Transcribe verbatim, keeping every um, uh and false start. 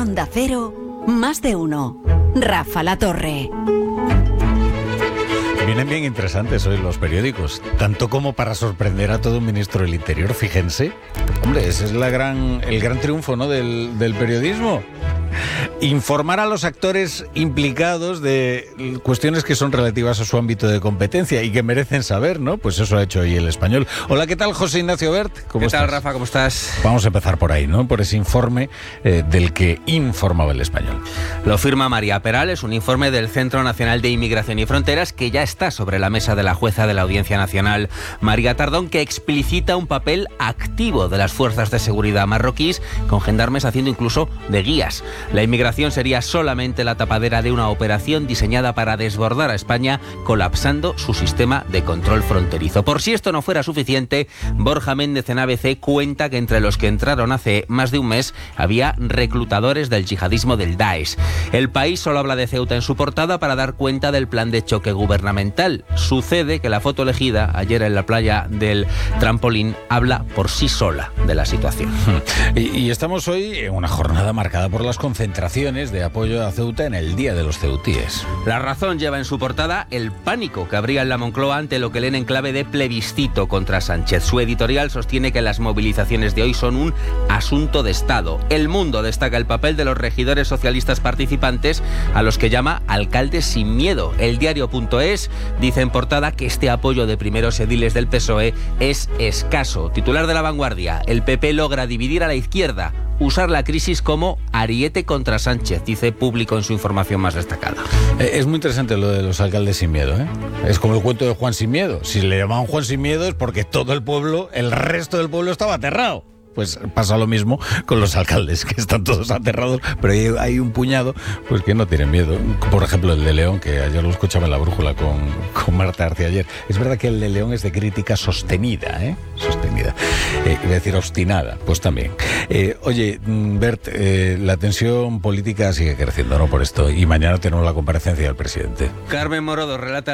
Onda Cero, Más de Uno. Rafa La Torre. Vienen bien interesantes hoy los periódicos, tanto como para sorprender a todo un ministro del Interior, fíjense. Hombre, ese es la gran, el gran triunfo, ¿no?, del, del periodismo. Informar a los actores implicados de cuestiones que son relativas a su ámbito de competencia y que merecen saber, ¿no? Pues eso ha hecho hoy El Español. Hola, ¿qué tal, José Ignacio Bert? ¿Cómo ¿Qué estás? tal, Rafa? ¿Cómo estás? Vamos a empezar por ahí, ¿no? Por ese informe eh, del que informaba El Español. Lo firma María Peral, es un informe del Centro Nacional de Inmigración y Fronteras que ya está sobre la mesa de la jueza de la Audiencia Nacional, María Tardón, que explicita un papel activo de las fuerzas de seguridad marroquíes, con gendarmes haciendo incluso de guías. La inmigración sería solamente la tapadera de una operación diseñada para desbordar a España, colapsando su sistema de control fronterizo. Por si esto no fuera suficiente, Borja Méndez en A B C cuenta que entre los que entraron hace más de un mes había reclutadores del yihadismo del Daesh. El País solo habla de Ceuta en su portada para dar cuenta del plan de choque gubernamental. Sucede que la foto elegida ayer en la playa del Trampolín habla por sí sola de la situación. Y, y estamos hoy en una jornada marcada por las concentraciones de apoyo a Ceuta en el Día de los Ceutíes. La Razón lleva en su portada el pánico que habría en la Moncloa ante lo que leen en clave de plebiscito contra Sánchez. Su editorial sostiene que las movilizaciones de hoy son un asunto de Estado. El Mundo destaca el papel de los regidores socialistas participantes, a los que llama alcaldes sin miedo. El Diario.es dice en portada que este apoyo de primeros ediles del P S O E es escaso. Titular de La Vanguardia: el P P logra dividir a la izquierda, usar la crisis como ariete contra Sánchez, dice Público en su información más destacada. Eh, es muy interesante lo de los alcaldes sin miedo, ¿eh? Es como el cuento de Juan sin miedo. Si le llamaban Juan sin miedo es porque todo el pueblo, el resto del pueblo estaba aterrado. Pues pasa lo mismo con los alcaldes, que están todos aterrados, pero hay, hay un puñado pues que no tienen miedo. Por ejemplo, el de León, que ayer lo escuchaba en La Brújula con, con Marta García ayer. Es verdad que el de León es de crítica sostenida, ¿eh? Sostenida. Eh, iba a decir obstinada, pues también. Eh, oye, Bert, eh, la tensión política sigue creciendo, ¿no?, por esto. Y mañana tenemos la comparecencia del presidente. Carmen Morodo relata